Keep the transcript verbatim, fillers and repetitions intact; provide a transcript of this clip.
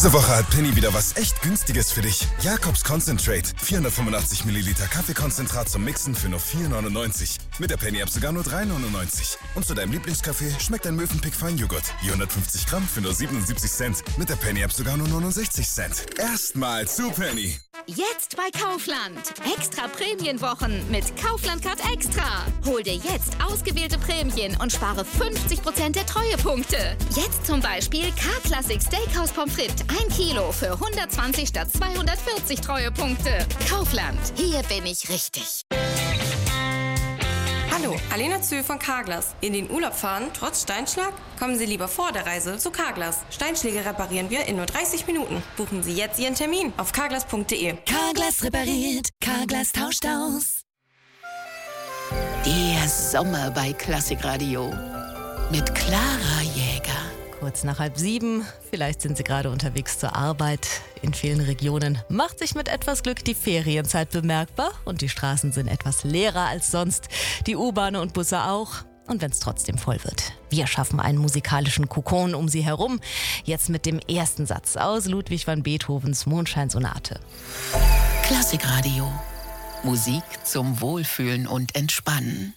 Diese Woche hat Penny wieder was echt Günstiges für dich. Jakobs Concentrate. vierhundertfünfundachtzig Milliliter Kaffeekonzentrat zum Mixen für nur vier neunundneunzig. Mit der Penny-App sogar nur drei neunundneunzig. Und zu deinem Lieblingskaffee schmeckt ein Mövenpick Feinjoghurt. Je hundertfünfzig Gramm für nur siebenundsiebzig Cent. Mit der Penny-App sogar nur neunundsechzig Cent. Erstmal zu Penny. Jetzt bei Kaufland. Extra Prämienwochen mit Kaufland Card Extra. Hol dir jetzt ausgewählte Prämien und spare fünfzig Prozent der Treuepunkte. Jetzt zum Beispiel K-Classic Steakhouse Pommes frites ein Kilo für hundertzwanzig statt zweihundertvierzig Treuepunkte. Kaufland. Hier bin ich richtig. Hallo, Alena Zö von Carglass. In den Urlaub fahren, trotz Steinschlag? Kommen Sie lieber vor der Reise zu Carglass. Steinschläge reparieren wir in nur dreißig Minuten. Buchen Sie jetzt Ihren Termin auf carglass punkt de. Carglass repariert, Carglass tauscht aus. Der Sommer bei Klassikradio mit Clara Jäger. Kurz nach halb sieben, vielleicht sind Sie gerade unterwegs zur Arbeit. In vielen Regionen macht sich mit etwas Glück die Ferienzeit bemerkbar und die Straßen sind etwas leerer als sonst, die U-Bahnen und Busse auch. Und wenn es trotzdem voll wird. Wir schaffen einen musikalischen Kokon um Sie herum. Jetzt mit dem ersten Satz aus Ludwig van Beethovens Mondscheinsonate. Klassikradio. Musik zum Wohlfühlen und Entspannen.